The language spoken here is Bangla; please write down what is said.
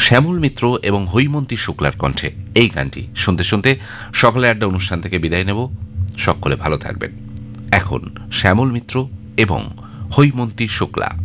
শ্যামল মিত্র এবং হৈমন্তী শুক্লার কণ্ঠে এই গানটি শুনতে শুনতে সকালে আড্ডা অনুষ্ঠান থেকে বিদায় নেব। সকলে ভালো থাকবেন। এখন শ্যামল মিত্র এবং হৈমন্তী শুক্লা।